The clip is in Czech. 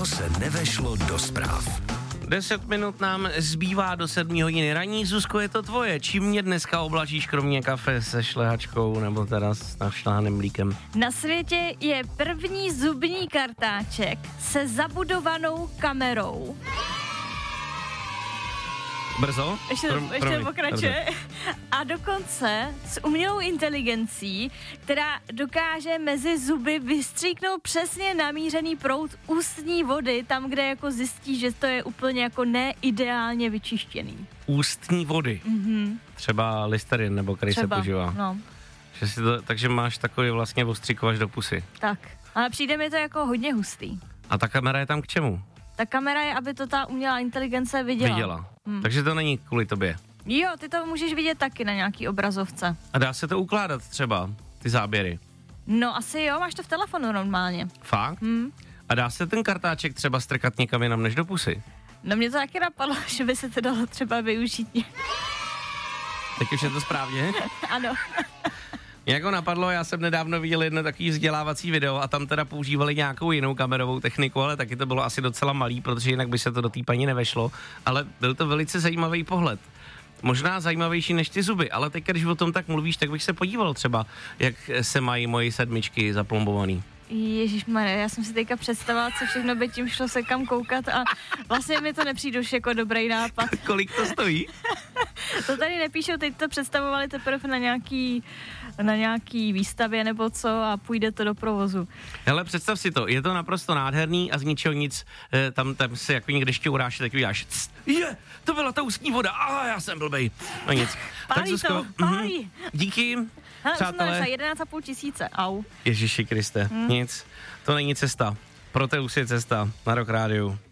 co se nevešlo do zpráv. 10 minut nám zbývá do 7 hodiny raní. Zuzko, je to tvoje. Čím mě dneska oblačíš kromě kafe se šlehačkou nebo teda s našláhaným mlíkem? Na světě je první zubní kartáček se zabudovanou kamerou. Brzo? Ještě pokračuje. A dokonce s umělou inteligencí, která dokáže mezi zuby vystříknout přesně namířený proud ústní vody, tam, kde jako zjistí, že to je úplně jako neideálně vyčištěný. Ústní vody? Mhm. Třeba Listerin, nebo který se používá. No. Že si to, takže máš takový vlastně ostříkovač do pusy. Tak. Ale přijde mi to jako hodně hustý. A ta kamera je tam k čemu? Ta kamera je, aby to ta umělá inteligence viděla. Takže to není kvůli tobě. Jo, ty to můžeš vidět taky na nějaký obrazovce. A dá se to ukládat třeba, ty záběry? No asi jo, máš to v telefonu normálně. Fakt? A dá se ten kartáček třeba strkat někam jinam než do pusy? No mě to taky napadlo, že by se to dalo třeba využít. Teď už je to správně? Ano. Jak ho napadlo, já jsem nedávno viděl jedno takový vzdělávací video a tam teda používali nějakou jinou kamerovou techniku, ale taky to bylo asi docela malý, protože jinak by se to do té paní nevešlo, ale byl to velice zajímavý pohled. Možná zajímavější než ty zuby, ale teď, když o tom tak mluvíš, tak bych se podíval třeba, jak se mají moji sedmičky zaplombovaný. Ježišmarja, já jsem si teďka představila, co všechno by tím šlo se kam koukat a vlastně mi to nepřijde už jako dobrý nápad. Kolik to stojí? To tady nepíšou, teď to představovali teprve na nějaký výstavě nebo co a půjde to do provozu. Hele, představ si to, je to naprosto nádherný a z ničeho nic, tam se jako někde ještě uráš, tak uděláš, to byla ta ústní voda, já jsem blbej. No nic. Pálí Zuzko, pálí. Díky, hele, přátelé. 11,5 tisíce, au. Ježiši Kriste, nic, to není cesta. Proteus je cesta na Rock Rádiu.